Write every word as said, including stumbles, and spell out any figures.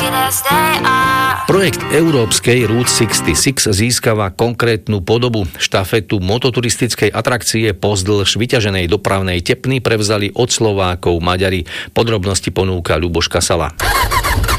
Projekt európskej Route šesťdesiatšesť získava konkrétnu podobu. Štafetu mototuristickej atrakcie pozdĺž vyťaženej dopravnej tepny prevzali od Slovákov Maďari. Podrobnosti ponúka Ľuboš Kasala.